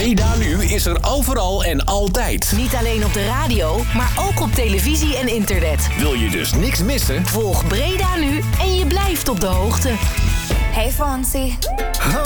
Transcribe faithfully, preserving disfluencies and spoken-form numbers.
Breda Nu is er overal en altijd. Niet alleen op de radio, maar ook op televisie en internet. Wil je dus niks missen? Volg Breda Nu en je blijft op de hoogte. Hey Fonzie.